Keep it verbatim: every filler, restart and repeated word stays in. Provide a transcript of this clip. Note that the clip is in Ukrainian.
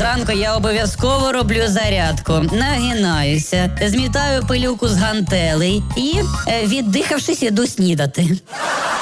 Зранку я обов'язково роблю зарядку, нагинаюся, змітаю пилюку з гантелей і, е, віддихавшись, іду снідати.